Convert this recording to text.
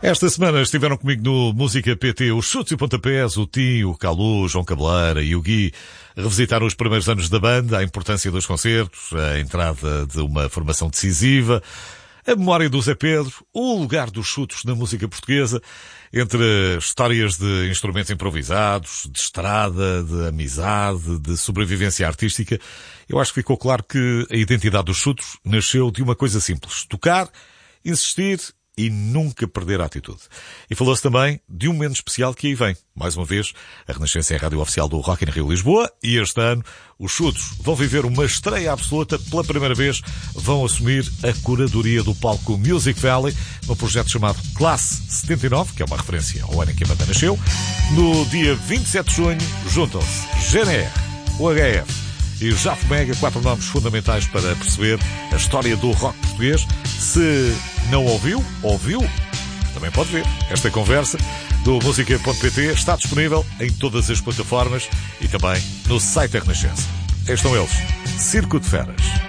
Esta semana estiveram comigo no Música PT os Chutes e Pontapés, o Tim, o Calu, João Cabeleira e o Gui. Revisitaram os primeiros anos da banda, a importância dos concertos, a entrada de uma formação decisiva, a memória do Zé Pedro, o lugar dos chutos na música portuguesa, entre histórias de instrumentos improvisados, de estrada, de amizade, de sobrevivência artística. Eu acho que ficou claro que a identidade dos chutos nasceu de uma coisa simples: tocar, insistir e nunca perder a atitude. E falou-se também de um momento especial que aí vem. Mais uma vez, a Renascença é a rádio oficial do Rock in Rio Lisboa, e este ano os Chutos vão viver uma estreia absoluta. Pela primeira vez vão assumir a curadoria do palco Music Valley, num projeto chamado Classe 79, que é uma referência ao ano em que a banda nasceu. No dia 27 de junho juntam-se GNR, o HF e o Jafo Mega, 4 nomes fundamentais para perceber a história do rock português. Se não ouviu, também pode ver. Esta conversa do Música.pt está disponível em todas as plataformas e também no site da Renascença. Estão eles, Circo de Feras.